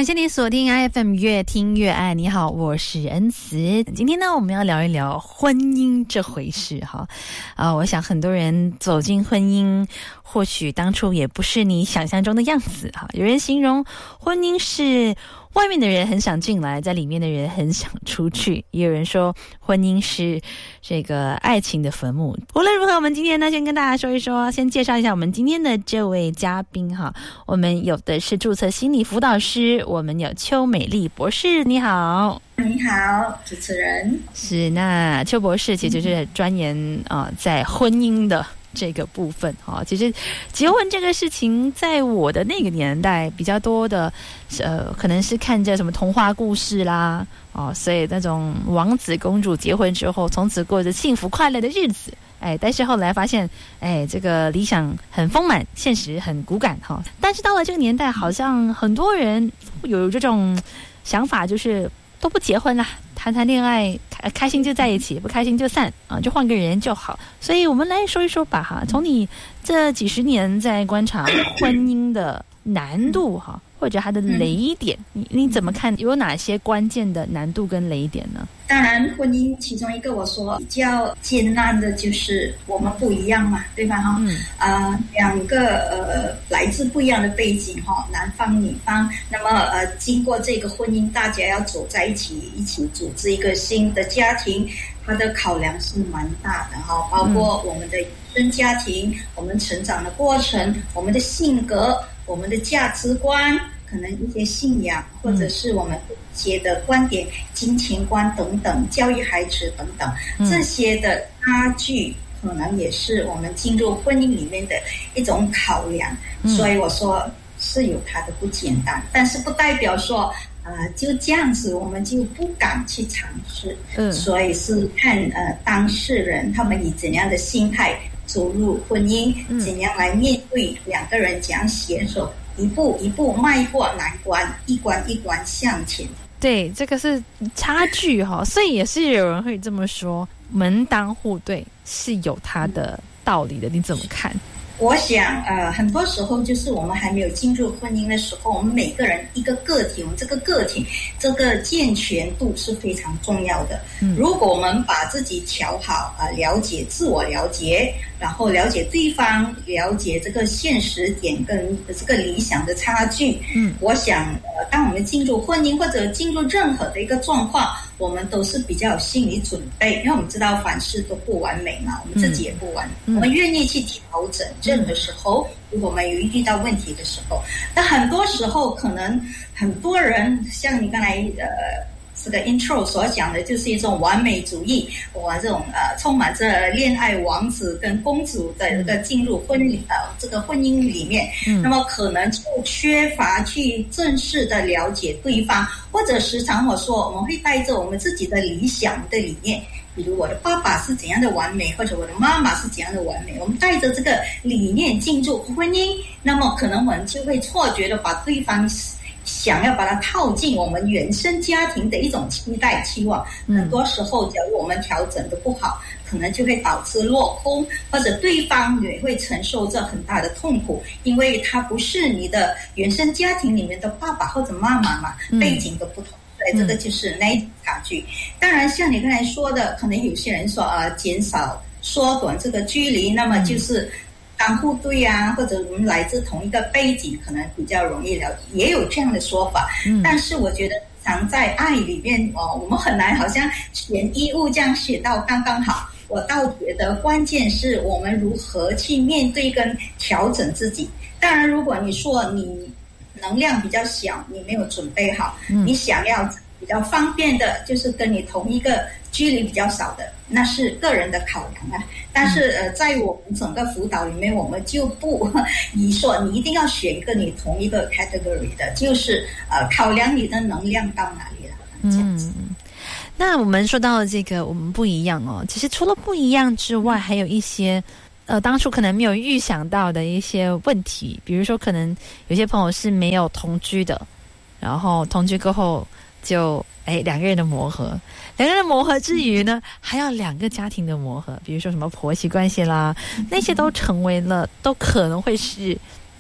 感谢你锁定 IFM 越听越爱。你好，我是恩慈。今天呢，我们要聊一聊婚姻这回事哈。我想很多人走进婚姻，或许当初也不是你想象中的样子哈。有人形容婚姻是外面的人很想进来，在里面的人很想出去。也有人说婚姻是这个爱情的坟墓。无论如何，我们今天呢，先跟大家说一说，先介绍一下我们今天的这位嘉宾哈。我们有的是注册心理辅导师，我们有邱美丽博士。你好。 你好，主持人。 是，那邱博士其实就是钻研在婚姻的这个部分哈。其实结婚这个事情在我的那个年代比较多的可能是看着什么童话故事啦所以那种王子公主结婚之后从此过着幸福快乐的日子，但是后来发现这个理想很丰满，现实很骨感哈。但是到了这个年代，好像很多人有这种想法，就是都不结婚啦，谈恋爱，开心就在一起，不开心就散就换个人就好。所以我们来说一说吧哈，从你这几十年在观察婚姻的难度哈，或者它的雷点，你怎么看？有哪些关键的难度跟雷点呢？ 当然，婚姻其中一个我说比较艰难的就是我们不一样嘛，对吧哈？两个来自不一样的背景哈，男方女方，那么经过这个婚姻，大家要走在一起，一起组织一个新的家庭，它的考量是蛮大的哈，包括我们的原生家庭，我们成长的过程，我们的性格，我们的价值观。可能一些信仰，或者是我们一些的观点、金钱观等等，教育孩子等等，这些的差距，可能也是我们进入婚姻里面的一种考量。所以我说是有它的不简单，但是不代表说就这样子我们就不敢去尝试。所以是看当事人他们以怎样的心态走入婚姻，怎样来面对两个人，怎样携手。一步一步迈过难关，一关一关向前。 对，这个是差距哈，所以也是有人会这么说，门当户对是有它的道理的，你怎么看？ 我想很多时候就是我们还没有进入婚姻的时候，我们每个人一个个体，我们这个个体这个健全度是非常重要的。如果我们把自己调好了解自我了解，然后了解对方，了解这个现实点跟这个理想的差距，我想当我们进入婚姻或者进入任何的一个状况，我们都是比较有心理准备，因为我们知道凡事都不完美嘛，我们自己也不完美，我们愿意去调整。任何时候如果我们有遇到问题的时候，那很多时候可能很多人像你刚才这个 intro 所讲的，就是一种完美主义，我这种充满着恋爱王子跟公主的这个进入这个婚姻里面，那么可能就缺乏去正式的了解对方，或者时常我说我们会带着我们自己的理想的理念，比如我的爸爸是怎样的完美，或者我的妈妈是怎样的完美，我们带着这个理念进入婚姻，那么可能我们就会错觉的把对方想要把它套进我们原生家庭的一种期待期望，很多时候假如我们调整的不好，可能就会导致落空，或者对方也会承受着很大的痛苦，因为他不是你的原生家庭里面的爸爸或者妈妈嘛，背景都不同，所以这个就是那一种差距。当然像你刚才说的，可能有些人说减少缩短这个距离，那么就是当户对啊，或者我们来自同一个背景，可能比较容易了解，也有这样的说法。但是我觉得常在爱里面我们很难好像选衣物这样选到刚刚好。我倒觉得关键是我们如何去面对跟调整自己。当然如果你说你能量比较小，你没有准备好，你想要比较方便的就是跟你同一个距离比较少的，那是个人的考量啊。但是在我们整个辅导里面，我们就不你说你一定要选一个你同一个 category 的，就是考量你的能量到哪里了，这样子。 那我们说到这个我们不一样其实除了不一样之外，还有一些当初可能没有预想到的一些问题，比如说可能有些朋友是没有同居的，然后同居过后就两个人的磨合，两个人磨合之余呢，还要两个家庭的磨合，比如说什么婆媳关系啦，那些都成为了，都可能会是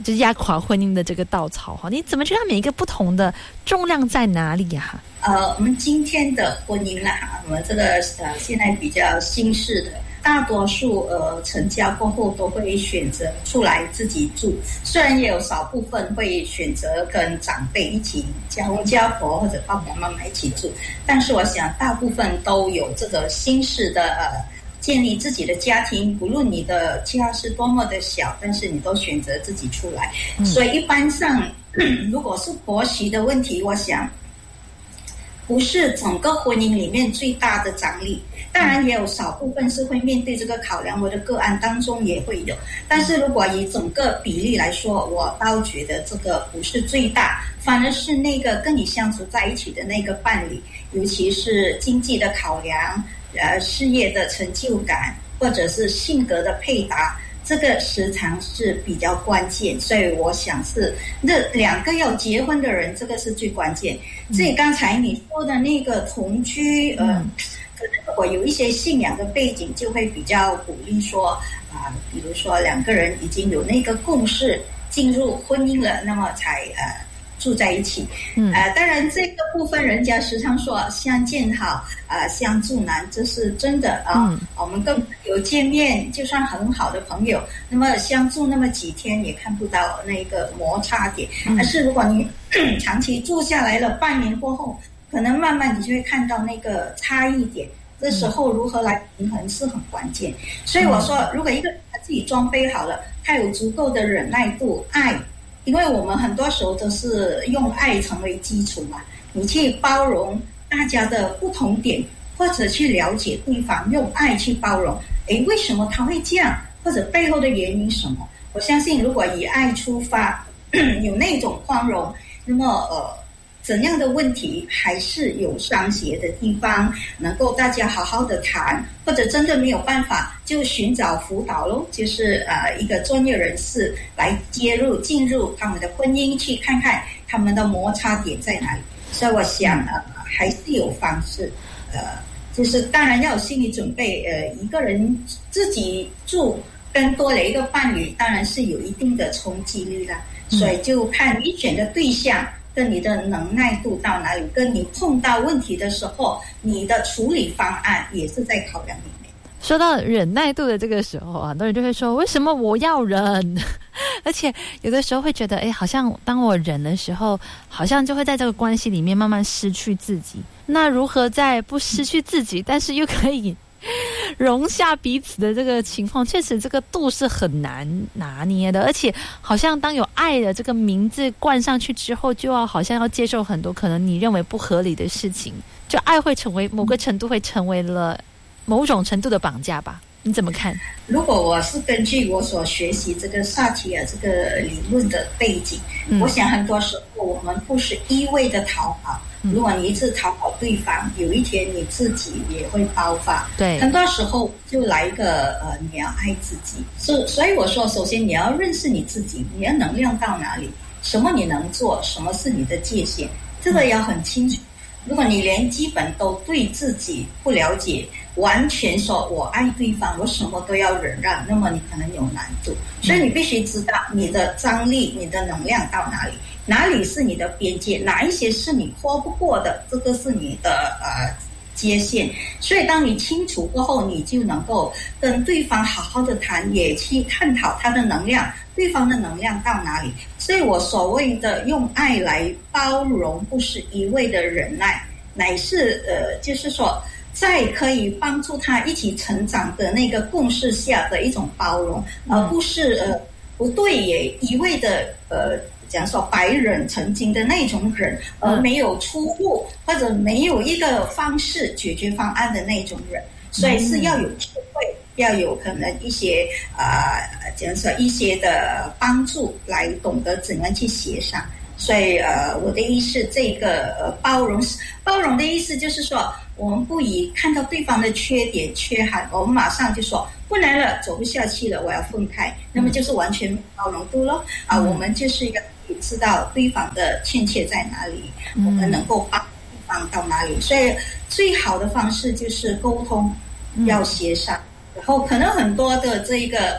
就压垮婚姻的这个稻草哈，你怎么知道每一个不同的重量在哪里呀？ 我们今天的婚姻啦，我们这个现在比较新式的，大多数成家过后都会选择出来自己住，虽然也有少部分会选择跟长辈一起家公家婆或者爸爸妈妈一起住，但是我想大部分都有这个新式的建立自己的家庭，不论你的家是多么的小，但是你都选择自己出来。所以一般上如果是婆媳的问题，我想不是整个婚姻里面最大的张力，当然也有少部分是会面对这个考量，我的个案当中也会有，但是如果以整个比例来说，我倒觉得这个不是最大，反而是那个跟你相处在一起的那个伴侣，尤其是经济的考量，事业的成就感，或者是性格的配搭，这个时常是比较关键，所以我想是那两个要结婚的人，这个是最关键。所以刚才你说的那个同居，可能如果有一些信仰的背景，就会比较鼓励说比如说两个人已经有那个共识，进入婚姻了，那么才住在一起。当然这个部分人家时常说相见好相住难，这是真的我们跟朋友见面，就算很好的朋友，那么相处那么几天也看不到那个摩擦点。但是如果你长期住下来了，半年过后，可能慢慢你就会看到那个差异点，这时候如何来平衡是很关键。所以我说，如果一个人他自己装备好了，他有足够的忍耐度、爱，因为我们很多时候都是用爱成为基础嘛，你去包容大家的不同点，或者去了解对方，用爱去包容，为什么他会这样，或者背后的原因什么。我相信如果以爱出发，有那种宽容，那么怎样的问题还是有商协的地方，能够大家好好的谈，或者真的没有办法就寻找辅导咯，就是一个专业人士来进入他们的婚姻，去看看他们的摩擦点在哪里。所以我想还是有方式，就是当然要有心理准备，一个人自己住跟多了一个伴侣，当然是有一定的冲击力啦。所以就看你选的对象跟你的能耐度到哪里，跟你碰到问题的时候，你的处理方案也是在考量里面。 说到忍耐度的这个时候，很多人就会说，为什么我要忍？而且有的时候会觉得，好像当我忍的时候，好像就会在这个关系里面慢慢失去自己。那如何在不失去自己，但是又可以容下彼此的这个情况，确实这个度是很难拿捏的。而且好像当有爱的这个名字冠上去之后，就好像要接受很多可能你认为不合理的事情，就爱会成为某个程度，会成为了某种程度的绑架吧。你怎么看？ 如果我是根据我所学习这个萨提尔这个理论的背景，我想很多时候我们不是一味的讨好，如果你一直讨好对方，有一天你自己也会爆发。 对， 很多时候就来一个你要爱自己。所以我说，首先你要认识你自己，你的能量到哪里，什么你能做，什么是你的界限，这个要很清楚。如果你连基本都对自己不了解，完全说我爱对方，我什么都要忍让，那么你可能有难度。所以你必须知道你的张力，你的能量到哪里，哪里是你的边界，哪一些是你拖不过的，这个是你的界限。所以当你清楚过后，你就能够跟对方好好的谈，也去探讨他的能量，对方的能量到哪里。所以我所谓的用爱来包容，不是一味的忍耐，乃是就是说在可以帮助他一起成长的那个共识下的一种包容，而不是不对也一味的讲说白忍成精的那种忍，而没有出路或者没有一个方式解决方案的那种忍。所以是要有智慧，要有可能一些讲说一些的帮助，来懂得怎样去协商。所以我的意思，这个包容的意思就是说，我们不以看到对方的缺点缺憾，我们马上就说不能了，走不下去了，我要分开，那么就是完全包容度咯。我们就是要知道对方的欠缺在哪里，我们能够帮对方到哪里。所以最好的方式就是沟通，要协商。然后可能很多的这个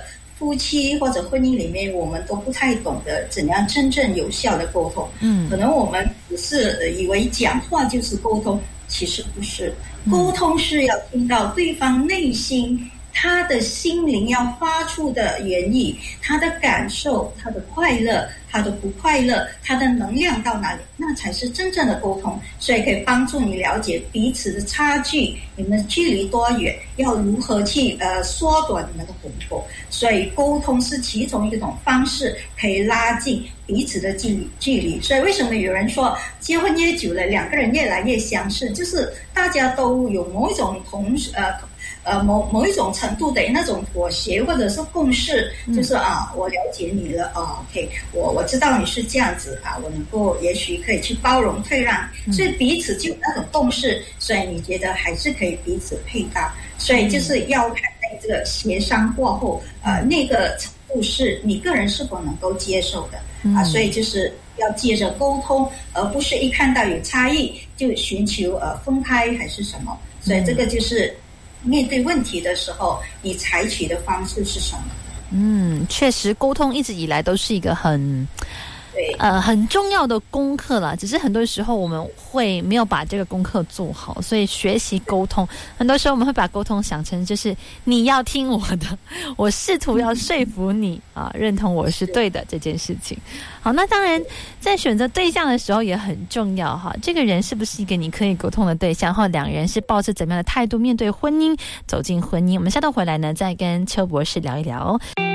夫妻或者婚姻里面，我们都不太懂得怎样真正有效的沟通。可能我们只是以为讲话就是沟通，其实不是。沟通是要听到对方内心他的心灵要发出的原意，他的感受，他的快乐，他的不快乐，他的能量到哪里，那才是真正的沟通。所以可以帮助你了解彼此的差距，你们的距离多远，要如何去缩短你们的鸿沟。所以沟通是其中一种方式，可以拉近彼此的距离。所以为什么有人说结婚越久了，两个人越来越相似，就是大家都有某一种某一种程度的那种妥协或者是共识，就是我了解你了，OK， 我知道你是这样子我能够也许可以去包容退让，所以彼此就有那种共识，所以你觉得还是可以彼此配搭，所以就是要看在这个协商过后，那个程度是你个人是否能够接受的所以就是要借着沟通，而不是一看到有差异就寻求分开还是什么，所以这个就是面对问题的时候，你采取的方式是什么？ 确实，沟通一直以来都是一个很重要的功课啦。只是很多时候我们会没有把这个功课做好，所以学习沟通，很多时候我们会把沟通想成就是你要听我的，我试图要说服你认同我是对的这件事情。好，那当然在选择对象的时候也很重要这个人是不是一个你可以沟通的对象，或两人是抱着怎么样的态度面对婚姻，走进婚姻。我们下段回来呢，再跟邱博士聊一聊